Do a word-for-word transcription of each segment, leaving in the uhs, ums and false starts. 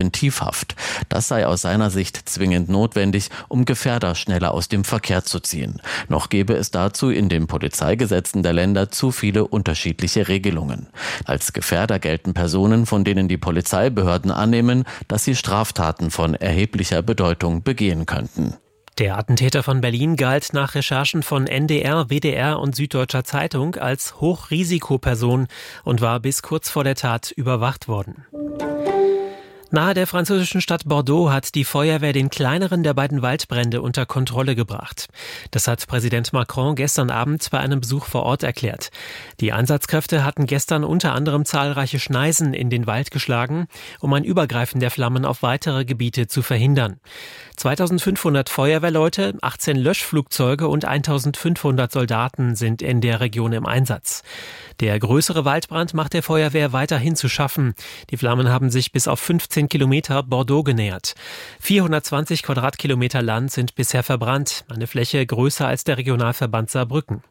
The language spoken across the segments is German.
Präventivhaft. Das sei aus seiner Sicht zwingend notwendig, um Gefährder schneller aus dem Verkehr zu ziehen. Noch gäbe es dazu in den Polizeigesetzen der Länder zu viele unterschiedliche Regelungen. Als Gefährder gelten Personen, von denen die Polizeibehörden annehmen, dass sie Straftaten von erheblicher Bedeutung begehen könnten. Der Attentäter von Berlin galt nach Recherchen von N D R, W D R und Süddeutscher Zeitung als Hochrisikoperson und war bis kurz vor der Tat überwacht worden. Nahe der französischen Stadt Bordeaux hat die Feuerwehr den kleineren der beiden Waldbrände unter Kontrolle gebracht. Das hat Präsident Macron gestern Abend bei einem Besuch vor Ort erklärt. Die Einsatzkräfte hatten gestern unter anderem zahlreiche Schneisen in den Wald geschlagen, um ein Übergreifen der Flammen auf weitere Gebiete zu verhindern. zweitausendfünfhundert Feuerwehrleute, achtzehn Löschflugzeuge und eintausendfünfhundert Soldaten sind in der Region im Einsatz. Der größere Waldbrand macht der Feuerwehr weiterhin zu schaffen. Die Flammen haben sich bis auf fünfzehn Kilometer Bordeaux genähert. vierhundertzwanzig Quadratkilometer Land sind bisher verbrannt, eine Fläche größer als der Regionalverband Saarbrücken.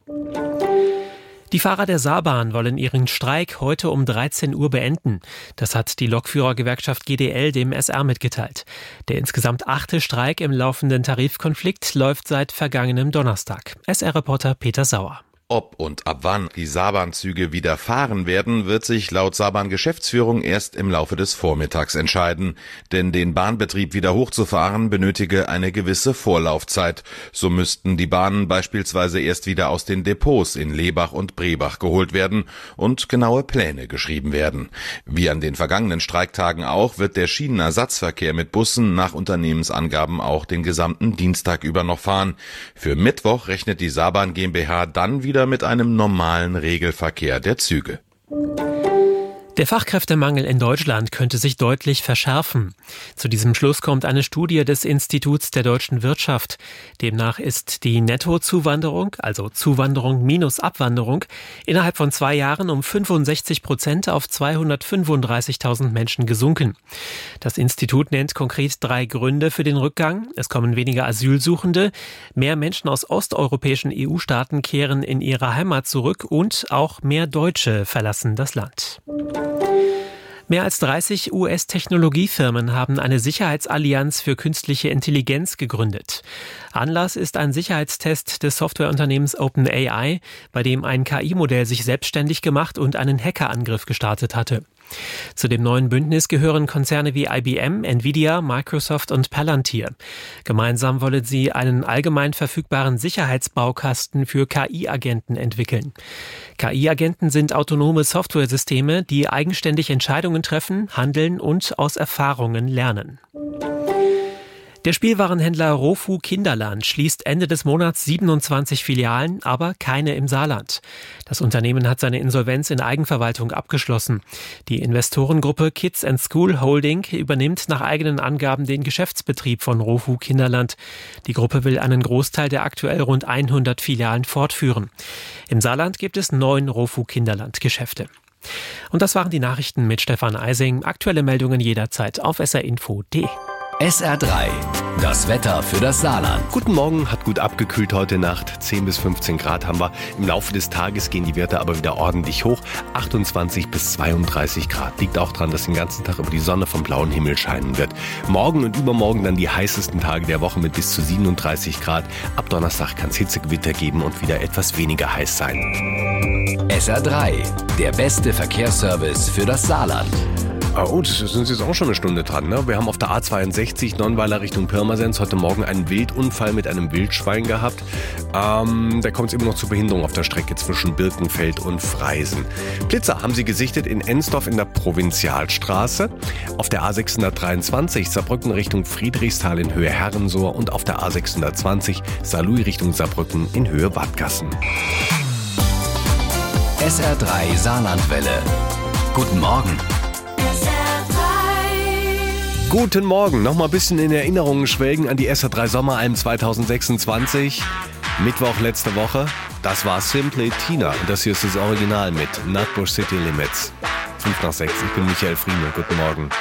Die Fahrer der Saarbahn wollen ihren Streik heute um dreizehn Uhr beenden. Das hat die Lokführergewerkschaft G D L dem S R mitgeteilt. Der insgesamt achte Streik im laufenden Tarifkonflikt läuft seit vergangenem Donnerstag. S R-Reporter Peter Sauer. Ob und ab wann die Saarbahnzüge wieder fahren werden, wird sich laut Saarbahn-Geschäftsführung erst im Laufe des Vormittags entscheiden. Denn den Bahnbetrieb wieder hochzufahren benötige eine gewisse Vorlaufzeit. So müssten die Bahnen beispielsweise erst wieder aus den Depots in Lebach und Brebach geholt werden und genaue Pläne geschrieben werden. Wie an den vergangenen Streiktagen auch, wird der Schienenersatzverkehr mit Bussen nach Unternehmensangaben auch den gesamten Dienstag über noch fahren. Für Mittwoch rechnet die Saarbahn GmbH dann wieder mit einem normalen Regelverkehr der Züge. Der Fachkräftemangel in Deutschland könnte sich deutlich verschärfen. Zu diesem Schluss kommt eine Studie des Instituts der deutschen Wirtschaft. Demnach ist die Nettozuwanderung, also Zuwanderung minus Abwanderung, innerhalb von zwei Jahren um fünfundsechzig Prozent auf zweihundertfünfunddreißigtausend Menschen gesunken. Das Institut nennt konkret drei Gründe für den Rückgang. Es kommen weniger Asylsuchende, mehr Menschen aus osteuropäischen E U-Staaten kehren in ihre Heimat zurück und auch mehr Deutsche verlassen das Land. Mehr als dreißig U S-Technologiefirmen haben eine Sicherheitsallianz für künstliche Intelligenz gegründet. Anlass ist ein Sicherheitstest des Softwareunternehmens OpenAI, bei dem ein K I-Modell sich selbstständig gemacht und einen Hackerangriff gestartet hatte. Zu dem neuen Bündnis gehören Konzerne wie I B M, Nvidia, Microsoft und Palantir. Gemeinsam wollen sie einen allgemein verfügbaren Sicherheitsbaukasten für K I-Agenten entwickeln. K I-Agenten sind autonome Softwaresysteme, die eigenständig Entscheidungen treffen, handeln und aus Erfahrungen lernen. Der Spielwarenhändler Rofu Kinderland schließt Ende des Monats siebenundzwanzig Filialen, aber keine im Saarland. Das Unternehmen hat seine Insolvenz in Eigenverwaltung abgeschlossen. Die Investorengruppe Kids and School Holding übernimmt nach eigenen Angaben den Geschäftsbetrieb von Rofu Kinderland. Die Gruppe will einen Großteil der aktuell rund hundert Filialen fortführen. Im Saarland gibt es neun Rofu Kinderland Geschäfte. Und das waren die Nachrichten mit Stefan Eising. Aktuelle Meldungen jederzeit auf s r info punkt d e. S R drei, das Wetter für das Saarland. Guten Morgen, hat gut abgekühlt heute Nacht. zehn bis fünfzehn Grad haben wir. Im Laufe des Tages gehen die Werte aber wieder ordentlich hoch. achtundzwanzig bis zweiunddreißig Grad. Liegt auch daran, dass den ganzen Tag über die Sonne vom blauen Himmel scheinen wird. Morgen und übermorgen dann die heißesten Tage der Woche mit bis zu siebenunddreißig Grad. Ab Donnerstag kann es Hitzegewitter geben und wieder etwas weniger heiß sein. S R drei, der beste Verkehrsservice für das Saarland. Oh, das sind jetzt auch schon eine Stunde dran. Ne? Wir haben auf der A zweiundsechzig Nonnweiler Richtung Pirmasens heute Morgen einen Wildunfall mit einem Wildschwein gehabt. Ähm, da kommt es immer noch zu Behinderung auf der Strecke zwischen Birkenfeld und Freisen. Blitzer haben sie gesichtet in Ensdorf in der Provinzialstraße, auf der A sechshundertdreiundzwanzig Saarbrücken Richtung Friedrichsthal in Höhe Herrensohr und auf der A sechshundertzwanzig Saarlouis Richtung Saarbrücken in Höhe Wadgassen. S R drei Saarlandwelle. Guten Morgen. Guten Morgen, noch mal ein bisschen in Erinnerungen schwelgen an die S R drei Sommeralben zweitausendsechsundzwanzig. Mittwoch letzte Woche, das war Simply Tina und das hier ist das Original mit Nutbush City Limits. fünf nach sechs, ich bin Michael Frieme, guten Morgen.